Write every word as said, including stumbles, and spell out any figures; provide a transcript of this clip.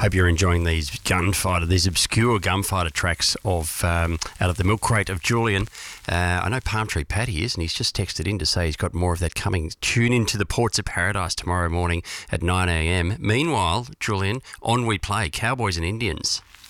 Hope you're enjoying these gunfighter, these obscure gunfighter tracks of um, out of the milk crate of Julian. Uh, I know Palm Tree Paddy is, and he's just texted in to say he's got more of that coming. Tune into the Ports of Paradise tomorrow morning at nine a.m. Meanwhile, Julian, on we play, Cowboys and Indians.